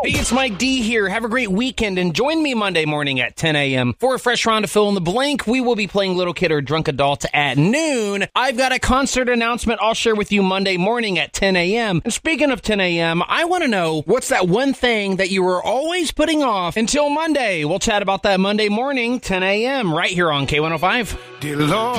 Hey, it's Mike D here. Have a great weekend and join me Monday morning at 10 a.m. for a fresh round of Fill in the Blank. We will be playing Little Kid or Drunk Adult at noon. I've got a concert announcement I'll share with you Monday morning at 10 a.m. And speaking of 10 a.m., I want to know what's that one thing that you were always putting off until Monday. We'll chat about that Monday morning, 10 a.m. right here on K105. Dear Lord.